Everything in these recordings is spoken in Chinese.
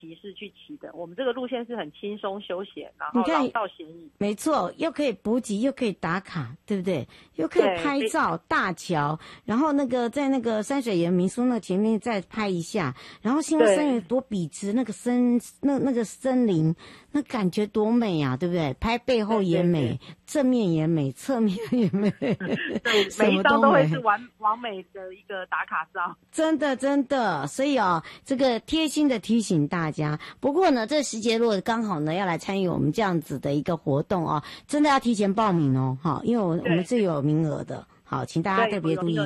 骑士去骑的。我们这个路线是很轻松休闲，然后老少咸宜。 没错，又可以补给，又可以打卡，对不对？又可以拍照，大桥，然后在那个山水园民宿那前面再拍一下，然后新窝森林多笔直，那个森林，那感觉多美啊，对不对？拍背后也美，对，正面也美，侧面也美，对， 每一张都会是完美的一个打卡照。 真的，所以这个贴心的提醒大家。不过呢，这时节如果刚好呢要来参与我们这样子的一个活动真的要提前报名好，因为我们是有名额的，好，请大家特别注意。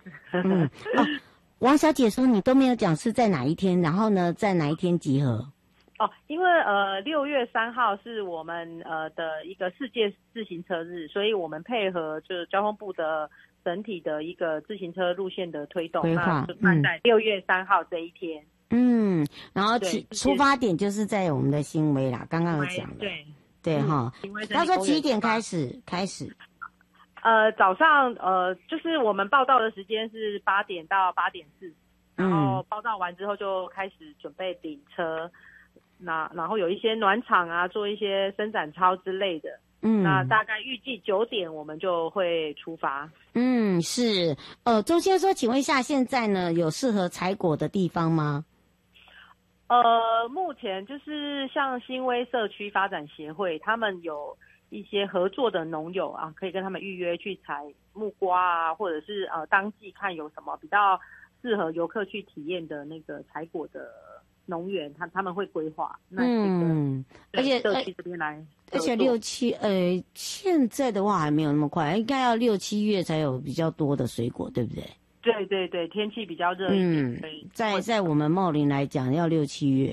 王小姐说你都没有讲是在哪一天，然后呢在哪一天集合？ 因为6月3号是我们的一个世界自行车日，所以我们配合就是交通部的整体的一个自行车路线的推动，那就办在6月3号这一天。 然后出发点就是在我们的新威啦，刚刚有讲的。对哈。他说几点开始？ 早上就是我们报到的时间是8点到8点4，然后报到完之后就开始准备领车。然后有一些暖场啊，做一些伸展操之类的。那大概预计9点我们就会出发。 是。周先生说，请问一下，现在呢有适合采果的地方吗？ 目前就是像新威社区发展协会，他们有一些合作的农友啊，可以跟他们预约去采木瓜啊，或者是当季看有什么比较适合游客去体验的那个采果的农园，他们会规划。那而且社区这边来， 而且现在的话还没有那么快，应该要6、7月才有比较多的水果，对不对？ 对，天气比较热一点。 在我们茂林来讲，要6、7月，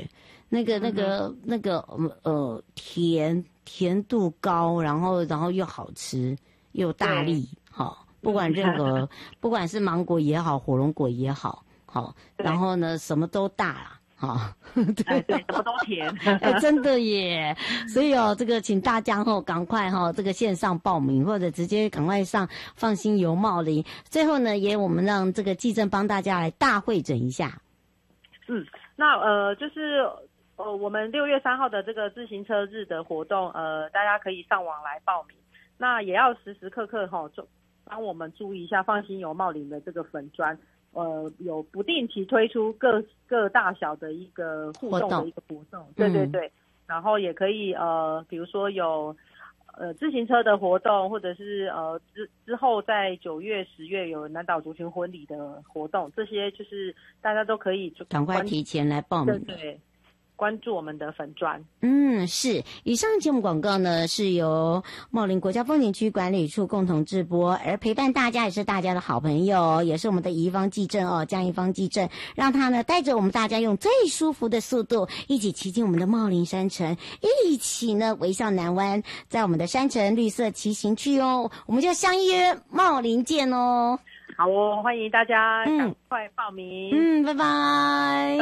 甜度高，然后又好吃，又大力，不管不管是芒果也好，火龙果也好，然后呢什么都大啦。 对，什么都甜。 真的耶。所以这个请大家赶快这个线上报名，或者直接赶快上放心游茂林。最后呢，我们让这个纪政帮大家来大会诊一下。 那就是我们6月3号的这个自行车日的活动，大家可以上网来报名。那也要时时刻刻就帮我们注意一下放心游茂林的这个粉专。有不定期推出各大小的一个互动的一个活动。对，然后也可以比如说有自行车的活动，或者是之后在9月、10月有南岛族群婚礼的活动，这些就是大家都可以就赶快提前来报名。 对，关注我们的粉专。 是。以上节目广告呢是由茂林国家风景区管理处共同制播，而陪伴大家也是大家的好朋友，也是我们的宜芳纪政江宜芳纪政，让他呢带着我们大家用最舒服的速度一起骑进我们的茂林山城，一起呢微笑南湾，在我们的山城绿色骑行区我们就相约茂林见哦。 好欢迎大家赶快报名。 拜拜。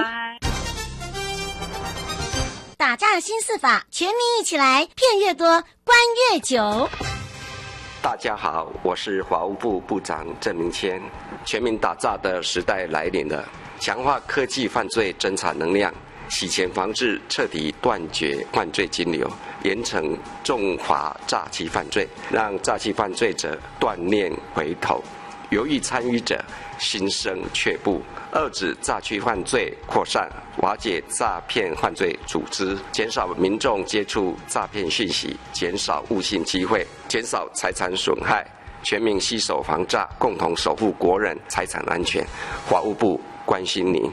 打仗新4法，全民一起来，骗越多，关越久。 大家好，我是法务部部长郑明谦。全民打诈的时代来临了，强化科技犯罪侦查能量，洗钱防治，彻底断绝犯罪金流，严惩重罚诈欺犯罪，让诈欺犯罪者断念回头，犹豫参与者心生却步，遏止诈欺犯罪扩散，瓦解诈骗犯罪组织，减少民众接触诈骗讯息，减少误信机会，减少财产损害，全民携手防诈，共同守护国人财产安全。法务部关心您。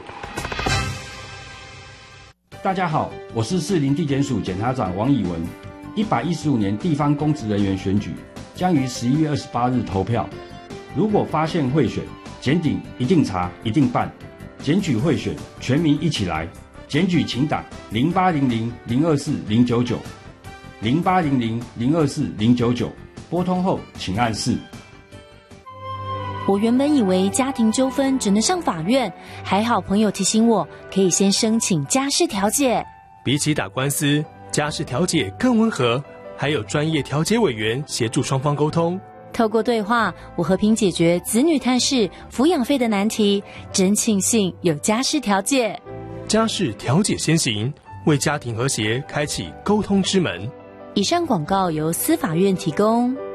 大家好，我是士林地检署检察长王以文。115年地方公职人员选举将于11月28日投票。如果发现贿选，检警一定查，一定办。检举贿选，全民一起来。检举请打0800-024-099 0800-024-099，拨通后请按4。 我原本以为家庭纠纷只能上法院，还好朋友提醒我，可以先申请家事调解。 比起打官司，家事调解更温和，还有专业调解委员协助双方沟通。 透过对话，我和平解决子女探视、抚养费的难题，真庆幸有家事调解。 家事调解先行，为家庭和谐开启沟通之门。 以上广告由司法院提供。